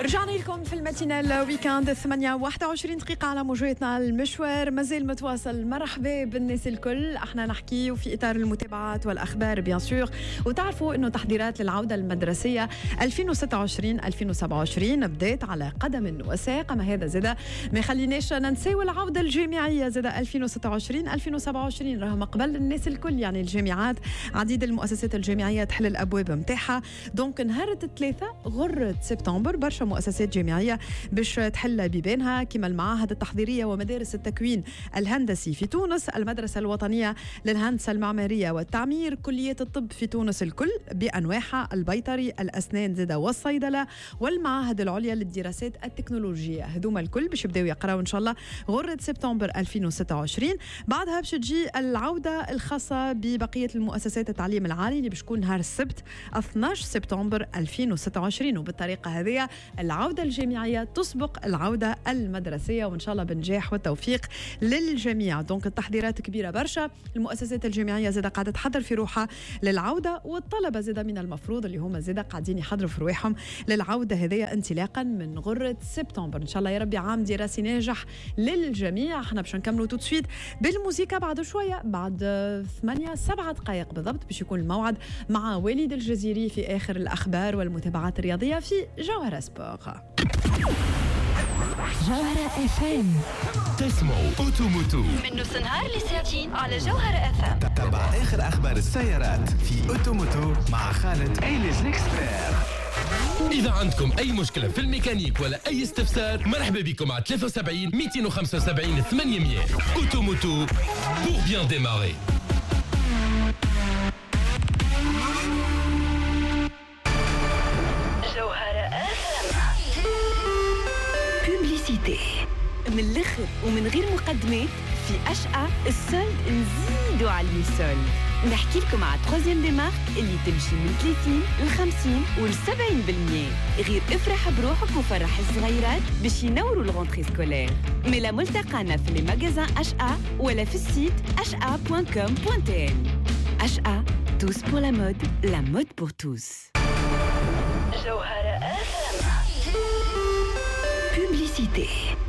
رجعنا لكم في الماتينال ويكاند 8:21 دقيقة على موجتنا. المشوار مازال متواصل. مرحبا بالناس الكل. احنا نحكي في إطار المتابعات والأخبار بيان سور، وتعرفوا إنه تحضيرات للعودة المدرسية 2026-2027 بدأت على قدم وساق. أما هذا زاد ما يخليناش ننساو العودة الجامعية زاد 2026-2027 راهم قبل الناس الكل، يعني الجامعات عديد المؤسسات الجامعية تحل الأبواب متاحة. دونك نهار الثلاثة غرة سبتمبر برشا مؤسسات جامعية باش تحل بيبانها كما المعاهد التحضيرية ومدارس التكوين الهندسي في تونس، المدرسة الوطنية للهندسة المعمارية والتعمير، كليات الطب في تونس الكل بأنواعها، البيطري، الأسنان زادة والصيدلة، والمعاهد العليا للدراسات التكنولوجية. هذوما الكل باش يبداو يقراو إن شاء الله غرة سبتمبر 2026. بعدها باش تجي العودة الخاصة ببقية المؤسسات التعليم العالي اللي باش تكون نهار السبت 12 سبتمبر 2026. وبالطريقة هذه العودة الجامعية تسبق العودة المدرسية، وإن شاء الله بنجاح والتوفيق للجميع. دونك التحضيرات كبيرة برشا. المؤسسات الجامعية زادة قاعدة تحضر في روحها للعودة، والطلبة زادة من المفروض اللي هم زادة قاعدين يحضروا في روحهم للعودة هذه انطلاقا من غرة سبتمبر. إن شاء الله يا ربي عام دراسي ناجح للجميع. احنا باش نكملوا تو سويت بالموسيقى بعد شوية، بعد 7 دقائق بالضبط باش يكون الموعد مع وليد الجزيري في آخر الأخبار والمتابعات الرياضية في جوهرة سبور. جوهرة FM تسمعوا أوتوموتو من نص نهار لساعتين على جوهرة FM. تتبع آخر أخبار السيارات في أوتوموتو مع خالد إيليز ليكسبير. إذا عندكم أي مشكلة في الميكانيك ولا أي استفسار، مرحبا بكم على 73 275 800. أوتوموتو pour bien démarrer. من الأخر ومن غير مقدمات، في أشقى السولد نزيدوا على السولد. نحكي لكم على تروزيام دي مارك اللي تمشي من 30 ل 50 و 70%. غير افرح بروحك وفرح الصغيرات باش ينوروا الغونتري سكولير. ملا ملتقانا في لي ماغازان أشقى ولا في السيت ashqa.com.tn. أشقى tous pour la mode, la mode pour tous. جوهرة FM. Publicité.